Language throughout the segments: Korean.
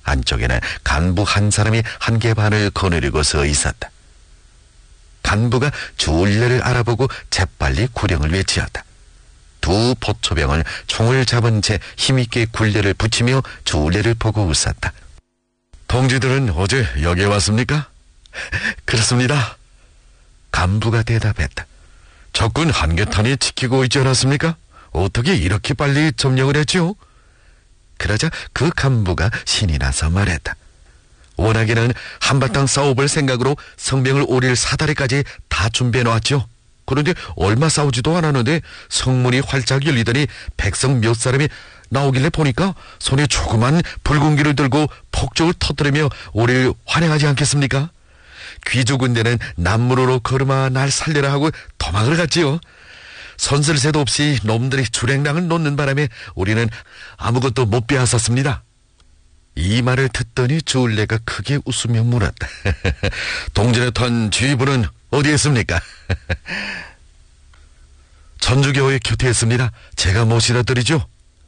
안쪽에는 간부 한 사람이 한 개 반을 거느리고 서 있었다. 간부가 주울레를 알아보고 재빨리 구령을 외치었다. 두 보초병을 총을 잡은 채 힘있게 굴레를 붙이며 주울레를 보고 웃었다. 동지들은 어제 여기에 왔습니까? 그렇습니다. 간부가 대답했다. 적군 한계탄이 지키고 있지 않았습니까? 어떻게 이렇게 빨리 점령을 했죠? 그러자 그 간부가 신이 나서 말했다. 워낙에는 한바탕 싸워볼 생각으로 성명을 오릴 사다리까지 다 준비해놓았죠. 그런데 얼마 싸우지도 않았는데 성문이 활짝 열리더니 백성 몇 사람이 나오길래 보니까 손에 조그만 붉은기를 들고 폭죽을 터뜨리며 우리를 환영하지 않겠습니까? 귀주 군대는 남문으로 걸음아 날 살려라 하고 도망을 갔지요. 선슬새도 없이 놈들이 주랭랑을 놓는 바람에 우리는 아무것도 못 빼앗았습니다. 이 말을 듣더니 주울레가 크게 웃으며 물었다. 동진의 탄 지휘부는 어디에 있습니까? 전주교회 곁에 있습니다. 제가 모시다 드리죠.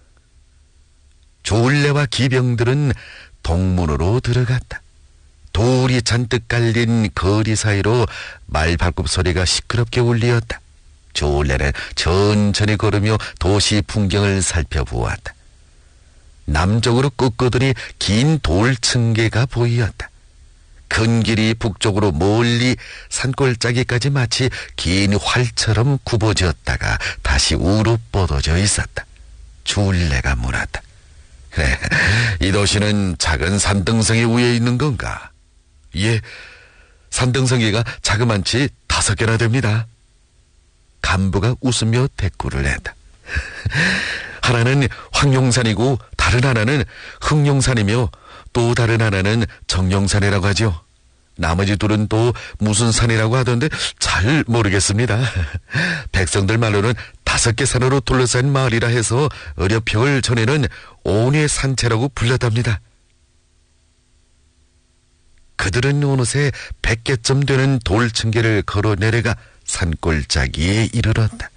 주울레와 기병들은 동문으로 들어갔다. 돌이 잔뜩 깔린 거리 사이로 말발굽 소리가 시끄럽게 울리었다. 주울레는 천천히 걸으며 도시 풍경을 살펴보았다. 남쪽으로 꺾거더니 긴 돌층계가 보이었다. 큰 길이 북쪽으로 멀리 산골짜기까지 마치 긴 활처럼 굽어졌다가 다시 우로 뻗어져 있었다. 주울레가 물었다. 그래, 이 도시는 작은 산등성이 위에 있는 건가? 예, 산등성이가 자그만치 5개나 됩니다. 간부가 웃으며 대꾸를 했다. 하나는 황룡산이고 다른 하나는 흑룡산이며 또 다른 하나는 정룡산이라고 하죠. 나머지 둘은 또 무슨 산이라고 하던데 잘 모르겠습니다. 백성들 말로는 5개 산으로 둘러싼 마을이라 해서 어려평을 전에는 온의 산채라고 불렀답니다. 그들은 어느새 100개쯤 되는 돌층계를 걸어 내려가 산골짜기에 이르렀다.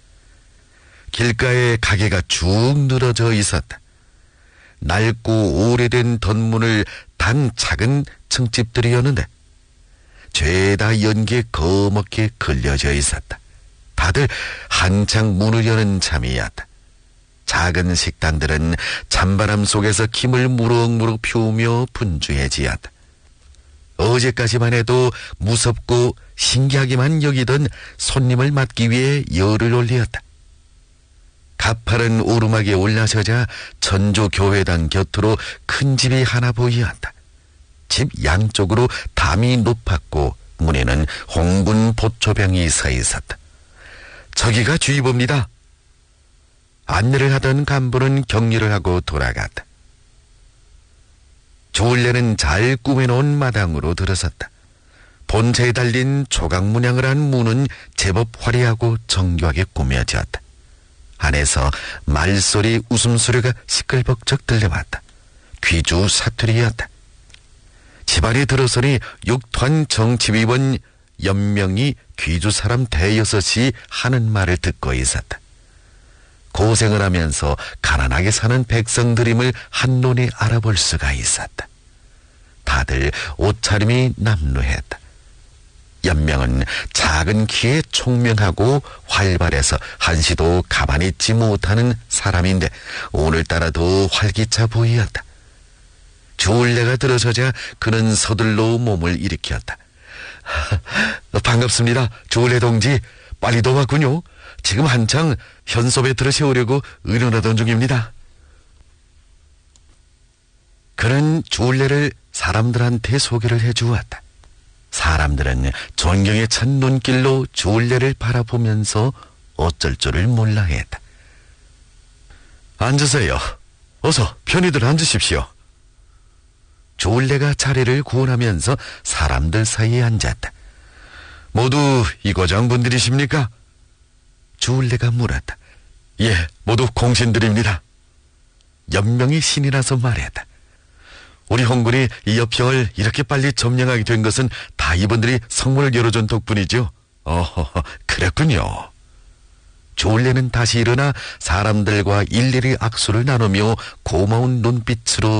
길가에 가게가 쭉 늘어져 있었다. 낡고 오래된 덧문을 단 작은 층집들이었는데 죄다 연기에 거먹게 걸려져 있었다. 다들 한창 문을 여는 참이었다. 작은 식당들은 찬바람 속에서 김을 무럭무럭 피우며 분주해지었다. 어제까지만 해도 무섭고 신기하기만 여기던 손님을 맞기 위해 열을 올리었다. 가파른 오르막에 올라서자 전조교회당 곁으로 큰 집이 하나 보이었다. 집 양쪽으로 담이 높았고 문에는 홍군 보초병이 서 있었다. 저기가 주의보입니다. 안내를 하던 간부는 격리를 하고 돌아갔다. 주울레는 잘 꾸며놓은 마당으로 들어섰다. 본체에 달린 조각문양을 한 문은 제법 화려하고 정교하게 꾸며졌다. 안에서 말소리, 웃음소리가 시끌벅적 들려왔다. 귀주 사투리였다. 집안에 들어서니 육团정치위원 연명이 귀주 사람 대여섯이 하는 말을 듣고 있었다. 고생을 하면서 가난하게 사는 백성들임을 한눈에 알아볼 수가 있었다. 다들 옷차림이 남루했다. 연명은 작은 키에 총명하고 활발해서 한시도 가만히 있지 못하는 사람인데 오늘따라 더 활기차 보이었다. 주울레가 들어서자 그는 서둘러 몸을 일으켰다. 반갑습니다. 주울레 동지. 빨리도 왔군요. 지금 한창 현sob에 들어세우려고 의논하던 중입니다. 그는 주울레를 사람들한테 소개를 해주었다. 사람들은 존경에 찬 눈길로 주울레를 바라보면서 어쩔 줄을 몰라 했다. 앉으세요. 어서 편히들 앉으십시오. 주울레가 자리를 구원하면서 사람들 사이에 앉았다. 모두 이과장 분들이십니까? 주울레가 물었다. 예, 모두 공신들입니다. 연명이 신이 나서 말했다. 우리 홍군이 이 여평을 이렇게 빨리 점령하게 된 것은 다 이분들이 성문을 열어준 덕분이죠. 그랬군요. 주울레는 다시 일어나 사람들과 일일이 악수를 나누며 고마운 눈빛으로